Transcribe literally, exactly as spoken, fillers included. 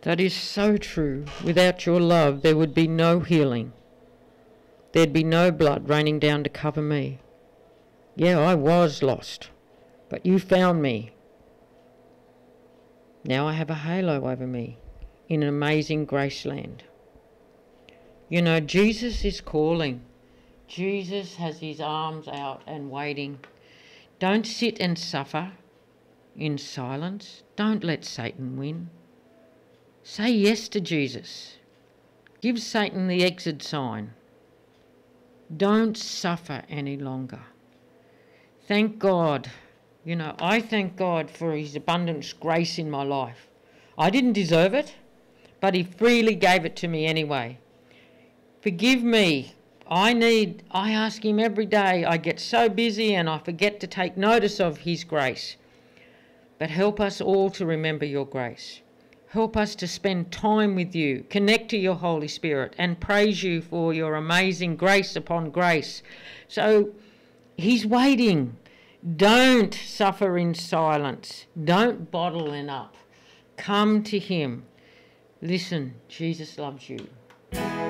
That is so true. Without your love, there would be no healing. There'd be no blood raining down to cover me. Yeah, I was lost, but you found me. Now I have a halo over me in an amazing graceland. You know, Jesus is calling. Jesus has his arms out and waiting. Don't sit and suffer in silence. Don't let Satan win. Say yes to Jesus. Give Satan the exit sign. Don't suffer any longer. Thank God. You know, I thank God for his abundant grace in my life. I didn't deserve it, but he freely gave it to me anyway. Forgive me. I need, I ask him every day. I get so busy and I forget to take notice of his grace. But help us all to remember your grace. Help us to spend time with you, connect to your Holy Spirit, and praise you for your amazing grace upon grace. So he's waiting. Don't suffer in silence. Don't bottle it up. Come to him. Listen, Jesus loves you.